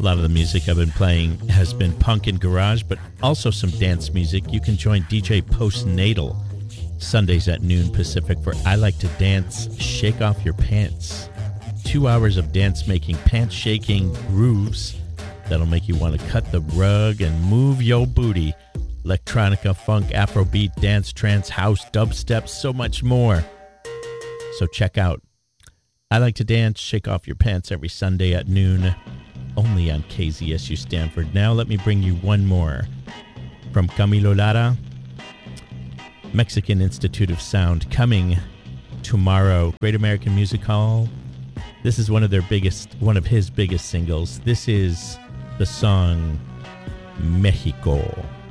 A lot of the music I've been playing has been punk and garage, but also some dance music. You can join DJ Postnatal Sundays at noon Pacific for I Like to Dance, Shake Off Your Pants. 2 hours of dance-making, pants-shaking grooves that'll make you want to cut the rug and move your booty. Electronica, funk, Afrobeat, dance, trance, house, dubstep, so much more. So check out I Like to Dance, Shake Off Your Pants every Sunday at noon, only on KZSU Stanford. Now let me bring you one more from Camilo Lara, Mexican Institute of Sound, coming tomorrow. Great American Music Hall. This is one of his biggest singles. This is the song Mexico.